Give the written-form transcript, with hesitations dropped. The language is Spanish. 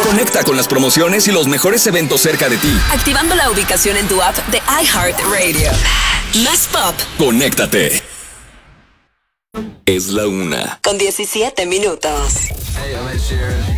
Conecta con las promociones y los mejores eventos cerca de ti. Activando la ubicación en tu app de iHeartRadio. Más pop. Conéctate. Es la 1:17 Con 17 minutos.